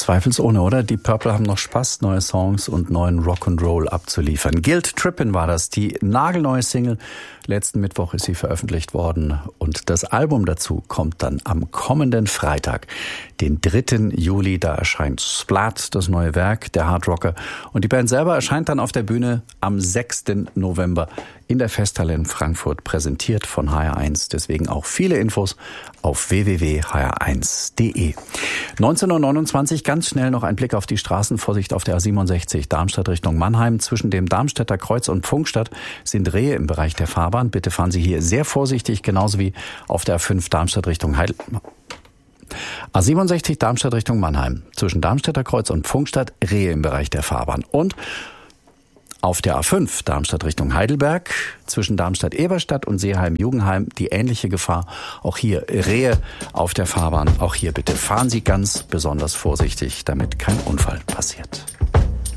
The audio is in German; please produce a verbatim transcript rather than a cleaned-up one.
Zweifelsohne, oder? Die Purple haben noch Spaß, neue Songs und neuen Rock'n'Roll abzuliefern. Guilt Trippin' war das, die nagelneue Single. Letzten Mittwoch ist sie veröffentlicht worden und das Album dazu kommt dann am kommenden Freitag, den dritten Juli. Da erscheint Splat, das neue Werk der Hardrocker. Und die Band selber erscheint dann auf der Bühne am sechsten November in der Festhalle in Frankfurt, präsentiert von H R eins. Deswegen auch viele Infos auf w w w punkt h r eins punkt d e. neunzehn Uhr neunundzwanzig, ganz schnell noch ein Blick auf die Straßen. Vorsicht auf der A siebenundsechzig, Darmstadt Richtung Mannheim. Zwischen dem Darmstädter Kreuz und Pfungstadt sind Rehe im Bereich der Fahrbahn. Bitte fahren Sie hier sehr vorsichtig, genauso wie auf der A fünf Darmstadt Richtung Heidel. A siebenundsechzig Darmstadt Richtung Mannheim. Zwischen Darmstädter Kreuz und Pfungstadt Rehe im Bereich der Fahrbahn. Und auf der A fünf Darmstadt Richtung Heidelberg, zwischen Darmstadt-Eberstadt und Seeheim-Jugendheim die ähnliche Gefahr. Auch hier Rehe auf der Fahrbahn. Auch hier bitte fahren Sie ganz besonders vorsichtig, damit kein Unfall passiert.